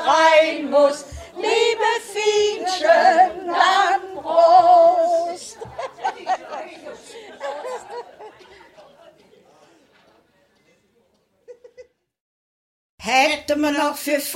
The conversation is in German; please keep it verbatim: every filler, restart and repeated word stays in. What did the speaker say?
rein muss. Liebe Fienchen, dann Prost! Hätte man noch für